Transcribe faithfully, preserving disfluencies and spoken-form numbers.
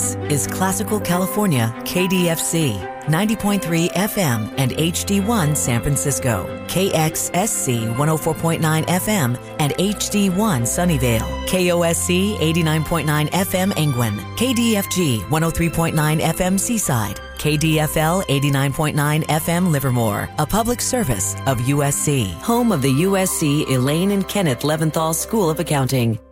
This is Classical California K D F C, ninety point three F M and H D one San Francisco, K X S C one oh four point nine F M and H D one Sunnyvale, K O S C eighty-nine point nine F M Angwin, K D F G one oh three point nine F M Seaside, K D F L eighty-nine point nine F M Livermore, a public service of U S C, home of the U S C Elaine and Kenneth Leventhal School of Accounting.